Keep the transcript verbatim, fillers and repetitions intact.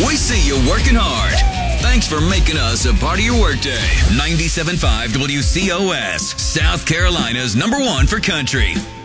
We see you working hard. Thanks for making us a part of your workday. ninety-seven point five W C O S, South Carolina's number one for country.